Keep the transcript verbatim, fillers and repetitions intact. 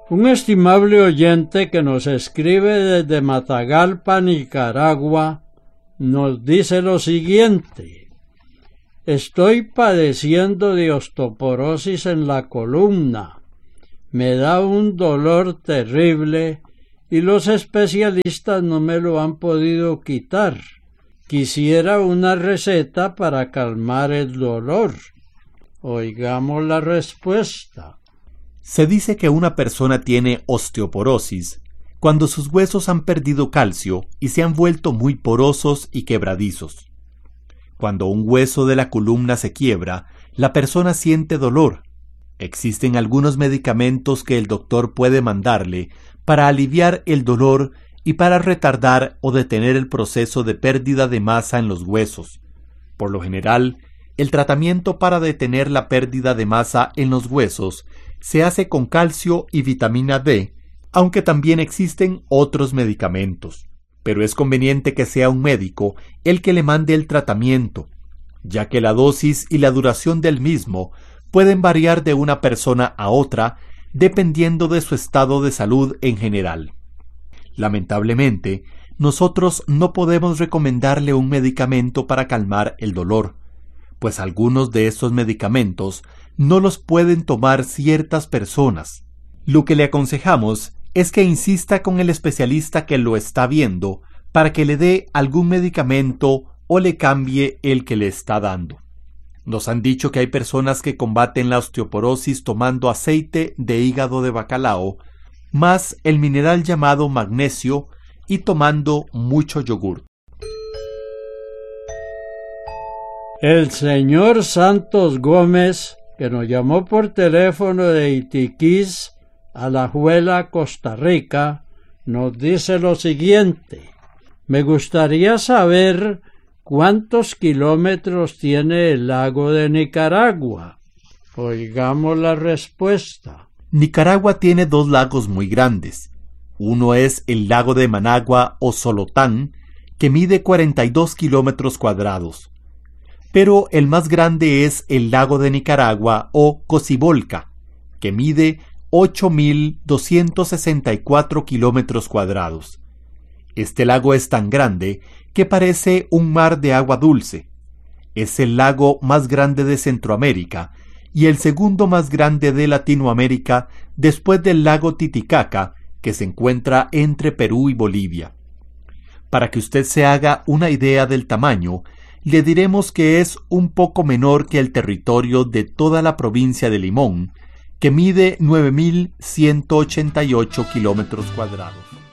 Un estimable oyente que nos escribe desde Matagalpa, Nicaragua, nos dice lo siguiente: estoy padeciendo de osteoporosis en la columna. Me da un dolor terrible y los especialistas no me lo han podido quitar. Quisiera una receta para calmar el dolor. Oigamos la respuesta. Se dice que una persona tiene osteoporosis cuando sus huesos han perdido calcio y se han vuelto muy porosos y quebradizos. Cuando un hueso de la columna se quiebra, la persona siente dolor. Existen algunos medicamentos que el doctor puede mandarle para aliviar el dolor y para retardar o detener el proceso de pérdida de masa en los huesos. Por lo general, el tratamiento para detener la pérdida de masa en los huesos se hace con calcio y vitamina D, aunque también existen otros medicamentos. Pero es conveniente que sea un médico el que le mande el tratamiento, ya que la dosis y la duración del mismo pueden variar de una persona a otra dependiendo de su estado de salud en general. Lamentablemente, nosotros no podemos recomendarle un medicamento para calmar el dolor, pues algunos de estos medicamentos no los pueden tomar ciertas personas. Lo que le aconsejamos es que insista con el especialista que lo está viendo para que le dé algún medicamento o le cambie el que le está dando. Nos han dicho que hay personas que combaten la osteoporosis tomando aceite de hígado de bacalao, más el mineral llamado magnesio y tomando mucho yogur. El señor Santos Gómez, que nos llamó por teléfono de Itiquís, Alajuela, Costa Rica, nos dice lo siguiente: me gustaría saber cuántos kilómetros tiene el lago de Nicaragua. Oigamos la respuesta. Nicaragua tiene dos lagos muy grandes. Uno es el lago de Managua o Solotán, que mide cuarenta y dos kilómetros cuadrados. Pero el más grande es el lago de Nicaragua o Cocibolca, que mide ocho mil doscientos sesenta y cuatro kilómetros cuadrados. Este lago es tan grande que parece un mar de agua dulce. Es el lago más grande de Centroamérica y el segundo más grande de Latinoamérica después del lago Titicaca, que se encuentra entre Perú y Bolivia. Para que usted se haga una idea del tamaño, le diremos que es un poco menor que el territorio de toda la provincia de Limón, que mide nueve mil ciento ochenta y ocho kilómetros cuadrados.